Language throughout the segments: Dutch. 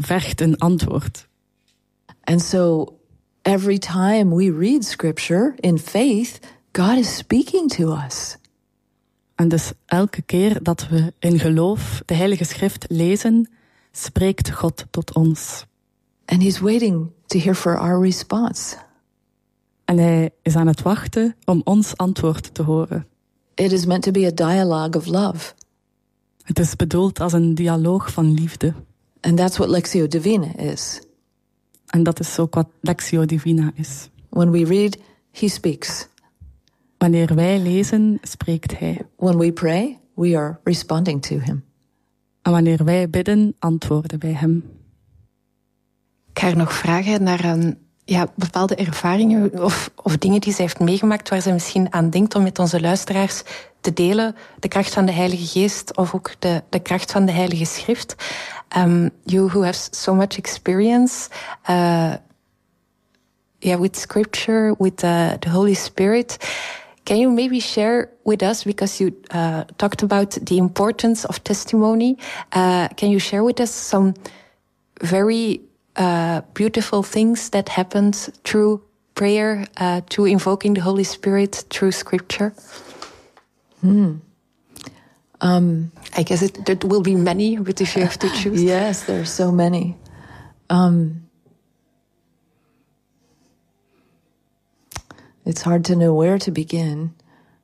vergt een antwoord. And so every time we read scripture in faith, God is speaking to us. En dus elke keer dat we in geloof de Heilige Schrift lezen, spreekt God tot ons. And he's waiting to hear for our response. En hij is aan het wachten om ons antwoord te horen. It is meant to be a dialogue of love. Het is bedoeld als een dialoog van liefde. And that's what Lectio Divina is. En dat is ook wat Lectio Divina is. When we read, he speaks. Wanneer wij lezen, spreekt hij. When we pray, we are responding to him. En wanneer wij bidden, antwoorden wij hem. Ik ga haar nog vragen naar bepaalde ervaringen of dingen die zij heeft meegemaakt waar ze misschien aan denkt om met onze luisteraars te delen. De kracht van de Heilige Geest of ook de kracht van de Heilige Schrift. You who have so much experience with Scripture, with the Holy Spirit. Can you maybe share with us, because you talked about the importance of testimony, can you share with us some very beautiful things that happened through prayer, through invoking the Holy Spirit, through Scripture? I guess there will be many, but if you have to choose. Yes, there are so many. It's hard to know where to begin.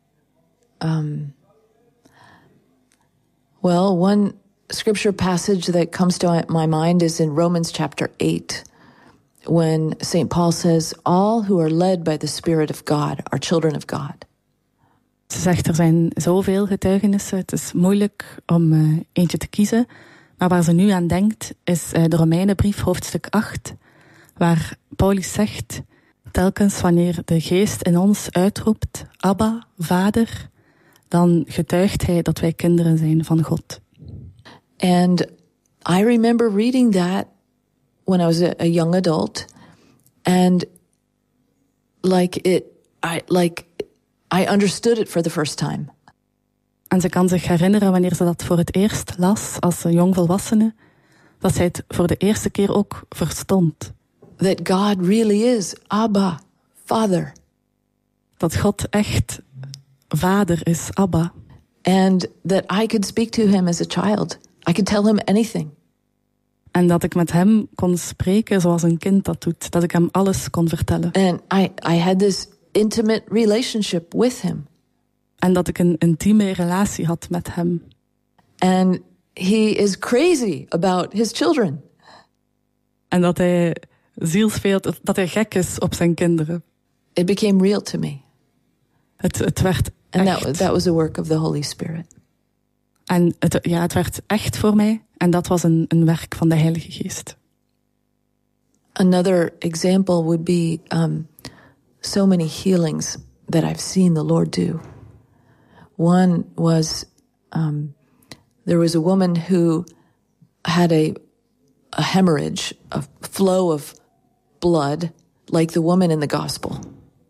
One scripture passage that comes to my mind is in Romans chapter 8, when St. Paul says, all who are led by the Spirit of God are children of God. Ze zegt, er zijn zoveel getuigenissen, het is moeilijk om eentje te kiezen. Maar waar ze nu aan denkt, is de Romeinenbrief, hoofdstuk 8, waar Paulus zegt, telkens wanneer de Geest in ons uitroept, Abba, Vader, dan getuigt hij dat wij kinderen zijn van God. And I remember reading that when I was a young adult, and I understood it for the first time. En ze kan zich herinneren wanneer ze dat voor het eerst las als een jongvolwassene, dat zij het voor de eerste keer ook verstond. That God really is Abba, Father. Dat God echt Vader is, Abba. And that I could speak to him as a child. I could tell him anything. En dat ik met hem kon spreken zoals een kind dat doet. Dat ik hem alles kon vertellen. And I had this intimate relationship with him. En dat ik een intieme relatie had met hem. And he is crazy about his children. En dat hij zielsveelt, dat hij gek is op zijn kinderen. It became real to me. Het werd echt. And that was a work of the Holy Spirit. En het werd echt voor mij. En dat was een werk van de Heilige Geest. Another example would be so many healings that I've seen the Lord do. One was, there was a woman who had a hemorrhage, a flow of blood, like the woman in the gospel.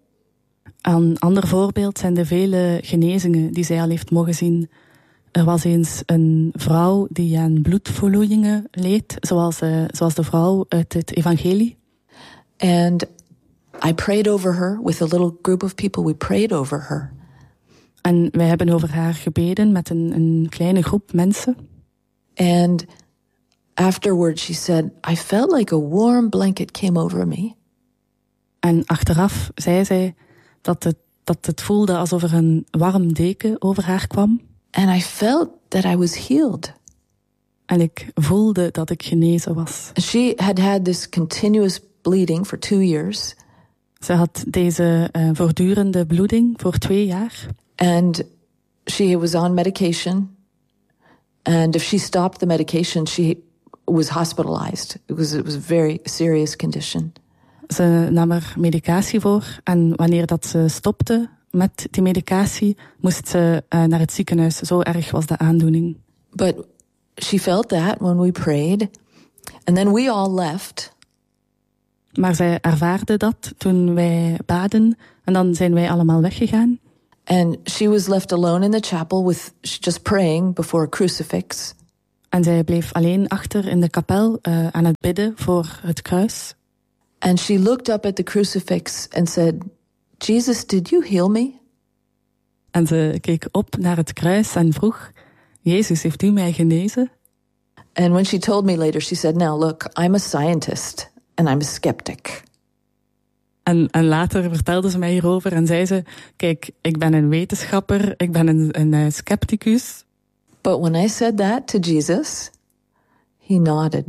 Een ander voorbeeld zijn de vele genezingen die zij al heeft mogen zien. Er was eens een vrouw die aan bloedvervloeiingen leed, zoals de vrouw uit het evangelie. And I prayed over her with a little group of people. We prayed over her. En wij hebben over haar gebeden met een kleine groep mensen. And afterwards she said, I felt like a warm blanket came over me. En achteraf zei zij dat het voelde alsof er een warm deken over haar kwam. And I felt that I was healed. En ik voelde dat ik genezen was. She had this continuous bleeding for 2 years. Ze had deze voortdurende bloeding voor 2 jaar. And she was on medication. And if she stopped the medication, she was hospitalized. It was a very serious condition. Ze nam er medicatie voor. En wanneer dat ze stopte met die medicatie, moest ze naar het ziekenhuis. Zo erg was de aandoening. But she felt that when we prayed. And then we all left. Maar zij ervaarde dat toen wij baden. En dan zijn wij allemaal weggegaan. And she was left alone in the chapel with just praying before a crucifix. En zij bleef alleen achter in de kapel aan het bidden voor het kruis. And she looked up at the crucifix and said, Jesus, did you heal me? En ze keek op naar het kruis en vroeg, Jezus, heeft u mij genezen? And when she told me later, she said, now look, I'm a scientist and I'm a skeptic. En later vertelde ze mij hierover en zei ze, kijk, ik ben een wetenschapper, ik ben een scepticus. But when I said that to Jesus, he nodded.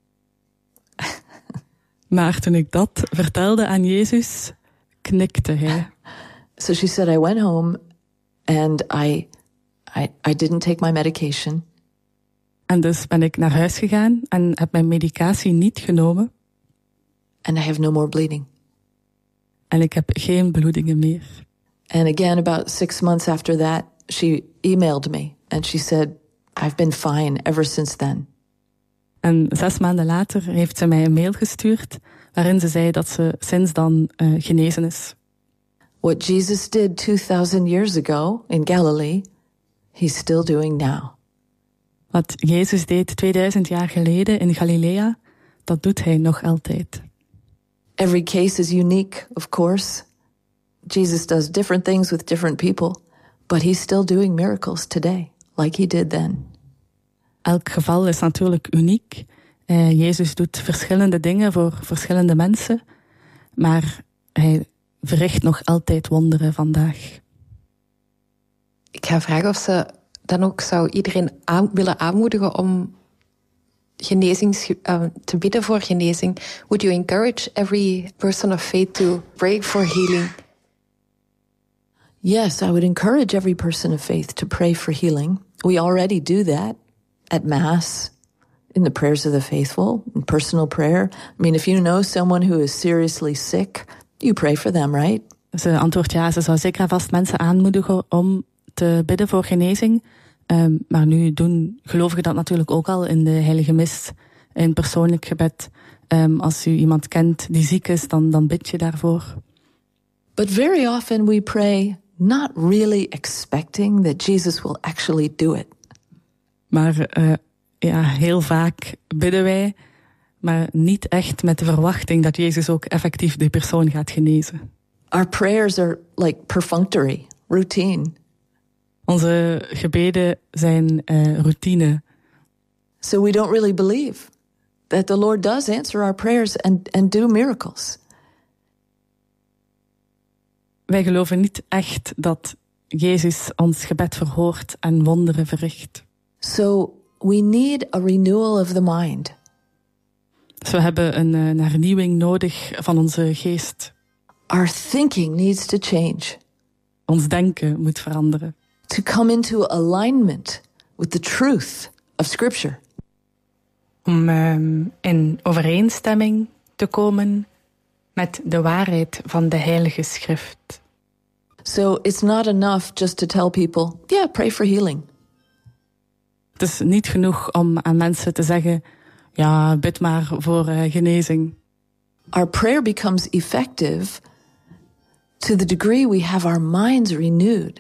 Maar toen ik dat vertelde aan Jezus, knikte hij. So she said, I went home and I didn't take my medication. En dus ben ik naar huis gegaan en heb mijn medicatie niet genomen. And I have no more bleeding. En ik heb geen bloedingen meer. And again, about 6 months after that, she emailed me and she said, I've been fine ever since then. En 6 maanden later heeft ze mij een mail gestuurd waarin ze zei dat ze sinds dan genezen is. What Jesus did 2000 years ago in Galilee, he's still doing now. Wat Jezus deed 2000 jaar geleden in Galilea, dat doet hij nog altijd. Every case is unique, of course. Jesus does different things with different people, but he's still doing miracles today, like he did then. Elk geval is natuurlijk uniek. Jezus doet verschillende dingen voor verschillende mensen, maar hij verricht nog altijd wonderen vandaag. Ik ga vragen of ze dan ook zou iedereen willen aanmoedigen om te bidden voor genezing. Would you encourage every person of faith to pray for healing? Yes, I would encourage every person of faith to pray for healing. We already do that at Mass, in the prayers of the faithful, in personal prayer. I mean, if you know someone who is seriously sick, you pray for them, right? Ze antwoordt ja, ze zou zeker en vast mensen aanmoedigen om te bidden voor genezing. Maar nu doen gelovigen dat natuurlijk ook al in de heilige mis, in persoonlijk gebed. Als u iemand kent die ziek is, dan bid je daarvoor. But very often we pray not really expecting that Jesus will actually do it. Maar heel vaak bidden wij, maar niet echt met de verwachting dat Jezus ook effectief die persoon gaat genezen. Our prayers are like perfunctory, routine. Onze gebeden zijn routine. So we don't really believe that the Lord does answer our prayers and do miracles. Wij geloven niet echt dat Jezus ons gebed verhoort en wonderen verricht. So we need a renewal of the mind. Dus we hebben een hernieuwing nodig van onze geest. Our thinking needs to change. Ons denken moet veranderen. To come into alignment with the truth of Scripture. Om in overeenstemming te komen met de waarheid van de Heilige Schrift. So it's not enough just to tell people, yeah, pray for healing. Het is niet genoeg om aan mensen te zeggen, ja, bid maar voor genezing. Our prayer becomes effective to the degree we have our minds renewed.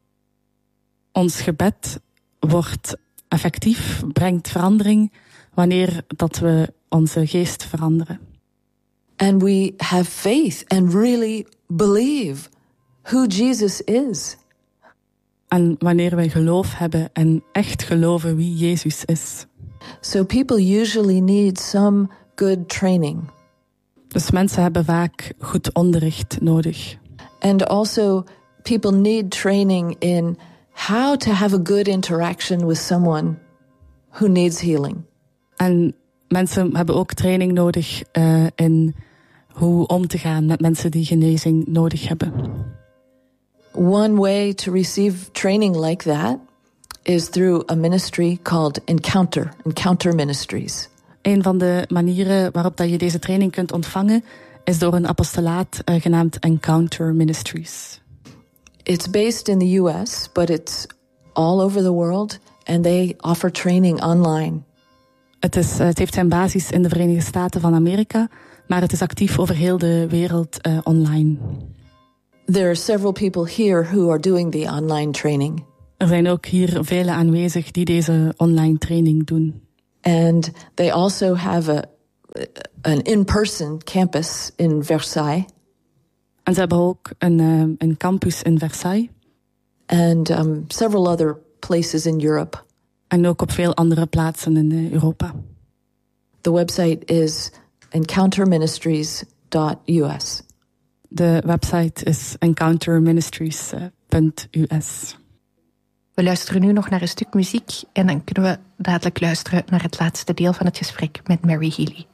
Ons gebed wordt effectief, brengt verandering wanneer dat we onze geest veranderen. And we have faith and really believe who Jesus is. En wanneer wij geloof hebben en echt geloven wie Jezus is. So people usually need some good training. Dus mensen hebben vaak goed onderricht nodig. And also people need training in how to have a good interaction with someone who needs healing. En mensen hebben ook training nodig in hoe om te gaan met mensen die genezing nodig hebben. One way to receive training like that is through a ministry called Encounter Ministries. Een van de manieren waarop dat je deze training kunt ontvangen is door een apostolaat genaamd Encounter Ministries. It's based in the US, but it's all over the world and they offer training online. Het heeft zijn basis in de Verenigde Staten van Amerika, maar het is actief over heel de wereld online. There are several people here who are doing the online training. Er zijn ook hier velen aanwezig die deze online training doen. And they also have an in-person campus in Versailles. En ze hebben ook een campus in Versailles. And several other places in Europe. En ook op veel andere plaatsen in Europa. The website is encounterministries.us. De website is encounterministries.us. We luisteren nu nog naar een stuk muziek en dan kunnen we dadelijk luisteren naar het laatste deel van het gesprek met Mary Healy.